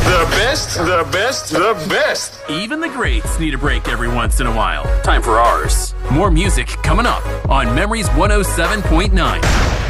The best, the best, the best. Even the greats need a break every once in a while. Time for ours. More music coming up on Memories 107.9.